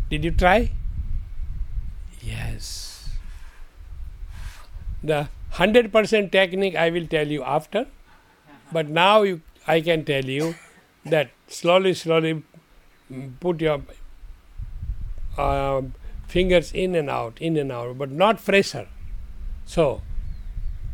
Did you try? Yes. The 100% technique I will tell you after, but now I can tell you that slowly put your fingers in and out, but not pressure. So